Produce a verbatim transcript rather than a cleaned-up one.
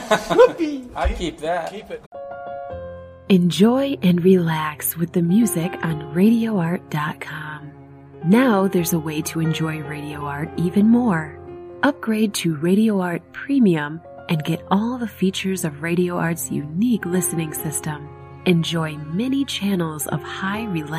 Whoopee! I keep that. Keep it. Enjoy and relax with the music on radio art dot com. Now there's a way to enjoy Radio Art even more. Upgrade to Radio Art Premium and get all the features of Radio Art's unique listening system. Enjoy many channels of high relaxation